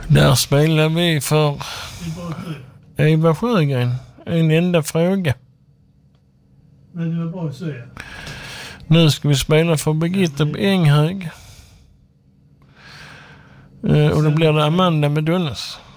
Där spelar vi för Eva Sjögren. En enda fråga. Men det var bra att säga. Nu ska vi spela för Birgitta Enghög. Och då blir det Amanda med Dulles.